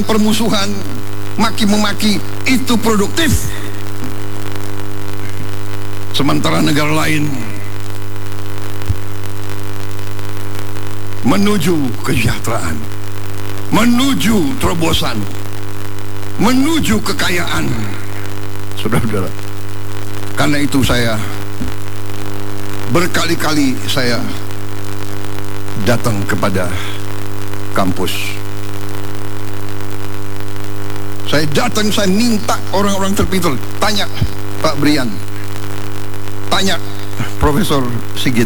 permusuhan, maki-memaki itu produktif. Sementara negara lain menuju kesejahteraan, menuju terobosan, menuju kekayaan. Saudara-saudara, karena itu saya berkali-kali saya datang kepada kampus. Saya datang, saya minta orang-orang terpilih, tanya Pak Brian, tanya Profesor Sigit,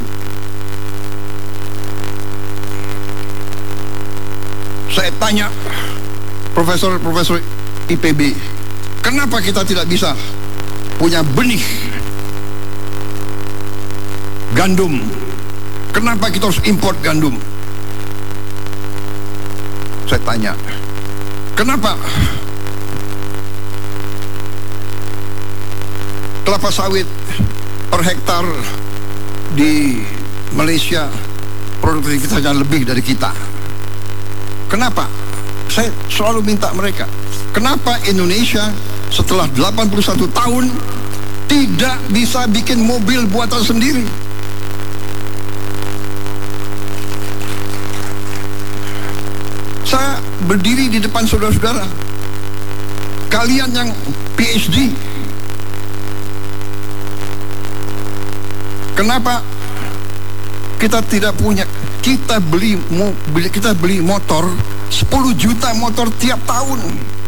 saya tanya profesor-profesor IPB, kenapa kita tidak bisa punya benih gandum? Kenapa kita harus import gandum? Saya tanya, kenapa kelapa sawit per hektar di Malaysia produktivitasnya lebih dari kita? Kenapa? Saya selalu minta mereka, kenapa Indonesia setelah 81 tahun tidak bisa bikin mobil buatan sendiri? Saya berdiri di depan saudara-saudara kalian yang PhD, kenapa kita tidak punya? Kita beli motor 10 juta motor tiap tahun.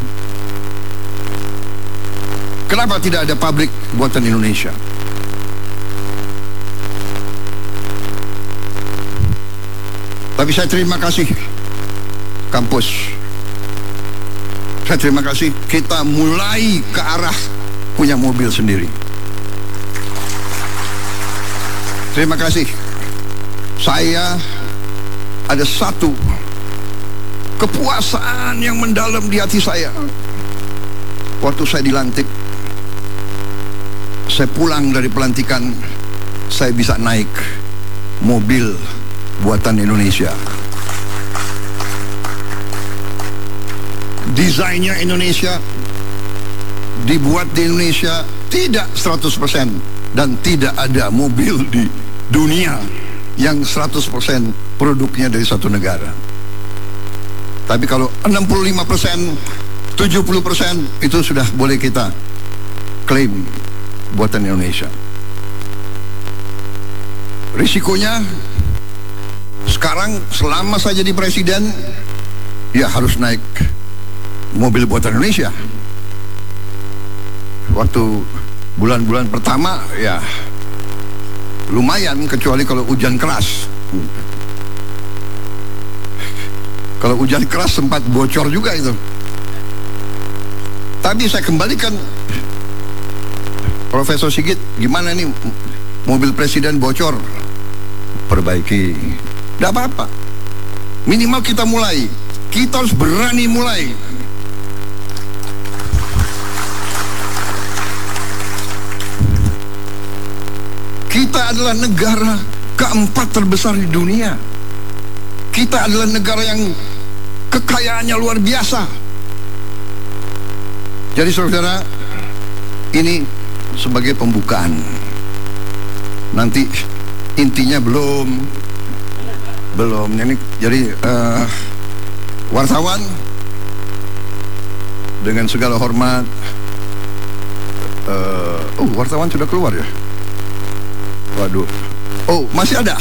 Kenapa tidak ada pabrik buatan Indonesia? Tapi saya terima kasih kampus, saya terima kasih kita mulai ke arah punya mobil sendiri. Terima kasih. Saya ada satu kepuasan yang mendalam di hati saya. Waktu saya dilantik, saya pulang dari pelantikan, saya bisa naik mobil buatan Indonesia. Desainnya Indonesia, dibuat di Indonesia, tidak 100%, dan tidak ada mobil di dunia yang 100% produknya dari satu negara. Tapi kalau 65%, 70% itu sudah boleh kita klaim buatan Indonesia. Risikonya sekarang selama saya jadi presiden, ya harus naik mobil buatan Indonesia. Waktu bulan-bulan pertama ya lumayan, kecuali kalau hujan keras. Kalau hujan keras sempat bocor juga itu. Tapi saya kembalikan, Profesor Sigit, gimana nih mobil presiden bocor? Perbaiki, tidak apa-apa. Minimal kita mulai. Kita harus berani mulai. Kita adalah negara keempat terbesar di dunia. Kita adalah negara yang kekayaannya luar biasa. Jadi saudara, ini sebagai pembukaan. Nanti intinya belum. Ini jadi wartawan, dengan segala hormat, wartawan sudah keluar ya? Waduh, masih ada.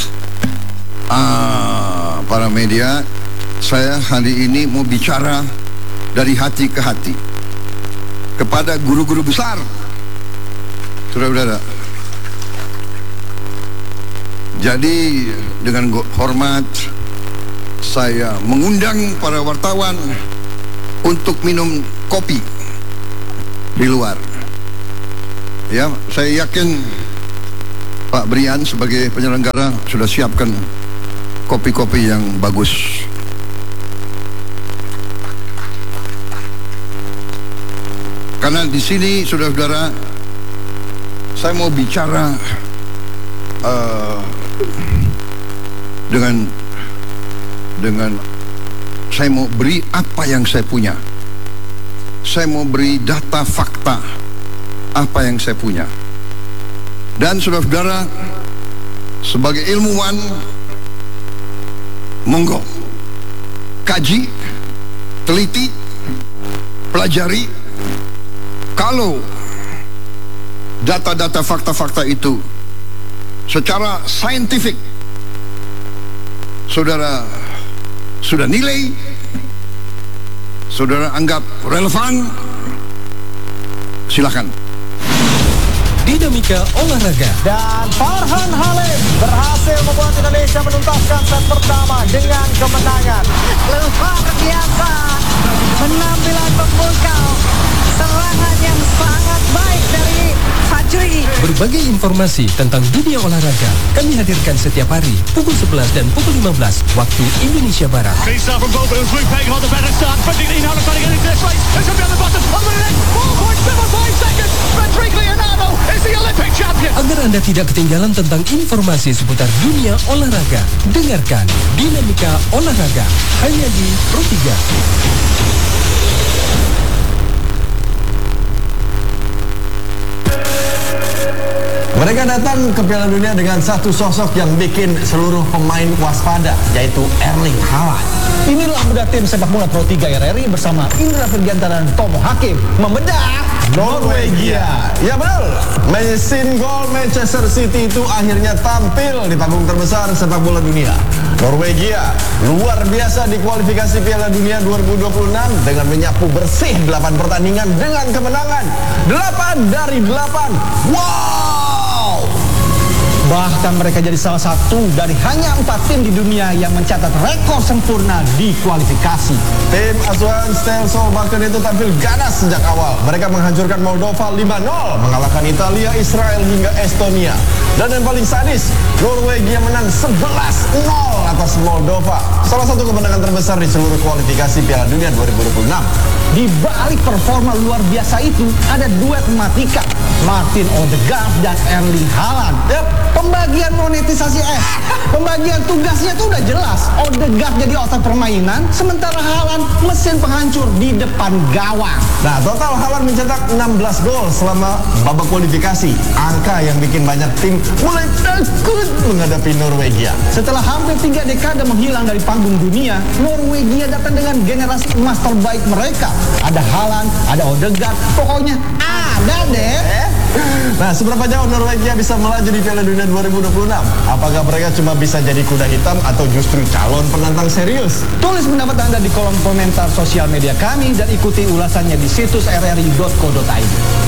Para media, saya hari ini mau bicara dari hati ke hati kepada guru-guru besar, saudara-saudara. Jadi dengan hormat saya mengundang para wartawan untuk minum kopi di luar. Ya, saya yakin Pak Brian sebagai penyelenggara sudah siapkan kopi-kopi yang bagus. Karena di sini, saudara-saudara, saya mau bicara dengan saya mau beri apa yang saya punya saya mau beri data fakta apa yang saya punya. Dan saudara-saudara, sebagai ilmuwan, monggo kaji, teliti, pelajari. Kalau data-data fakta-fakta itu secara saintifik saudara sudah nilai, saudara anggap relevan, silakan. Dinamika olahraga. Dan Farhan Halim berhasil membuat Indonesia menuntaskan set pertama dengan kemenangan. Luar biasa penampilan pembuka, serangan yang sangat baik dari Fajri. Berbagai informasi tentang dunia olahraga kami hadirkan setiap hari pukul 11 dan pukul 15 waktu Indonesia Barat. Agar Anda tidak ketinggalan tentang informasi seputar dunia olahraga, dengarkan Dinamika Olahraga hanya di Pro 3. Mereka datang ke Piala Dunia dengan satu sosok yang bikin seluruh pemain waspada, yaitu Erling Haaland. Inilah bedah tim sepak bola Pro 3 RRI bersama Indra Firgianta dan Tomo Hakim membedah Norwegia. Ya betul, mesin gol Manchester City itu akhirnya tampil di panggung terbesar sepak bola dunia. Norwegia luar biasa di kualifikasi Piala Dunia 2026 dengan menyapu bersih 8 pertandingan dengan kemenangan 8 dari 8. Wow! Bahkan mereka jadi salah satu dari hanya 4 tim di dunia yang mencatat rekor sempurna di kualifikasi. Tim asuhan Steel Solbakken itu tampil ganas sejak awal. Mereka menghancurkan Moldova 5-0, mengalahkan Italia, Israel hingga Estonia. Dan yang paling sadis, Norwegia menang 11-0 atas Moldova. Salah satu kemenangan terbesar di seluruh kualifikasi Piala Dunia 2026. Di balik performa luar biasa itu ada duet mematikan, Martin Odegaard dan Erling Haaland. Pembagian monetisasi pembagian tugasnya itu udah jelas. Odegaard jadi otak permainan, sementara Haaland mesin penghancur di depan gawang. Nah, total Haaland mencetak 16 gol selama babak kualifikasi. Angka yang bikin banyak tim mulai takut menghadapi Norwegia. Setelah hampir 3 dekade menghilang dari panggung dunia, Norwegia datang dengan generasi emas terbaik mereka. Ada Haaland, ada Odegaard, pokoknya ada deh. Nah, seberapa jauh Norwegia bisa melaju di Piala Dunia 2026? Apakah mereka cuma bisa jadi kuda hitam atau justru calon penantang serius? Tulis pendapat Anda di kolom komentar sosial media kami dan ikuti ulasannya di situs rri.co.id.